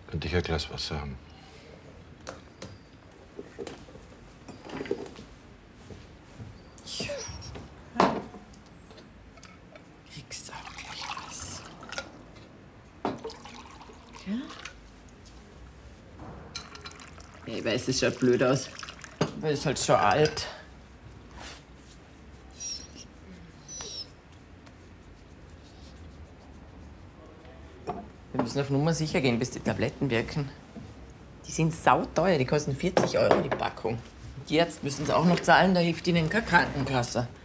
Könnte ich ein Glas Wasser haben? Kriegst auch gleich was. Ja? Ich weiß, es schaut blöd aus. Aber ist halt schon alt. Wir müssen auf Nummer sicher gehen, bis die Tabletten wirken. Die sind sauteuer, die kosten 40 € die Packung. Die Ärzte müssen es auch noch zahlen, da hilft ihnen keine Krankenkasse.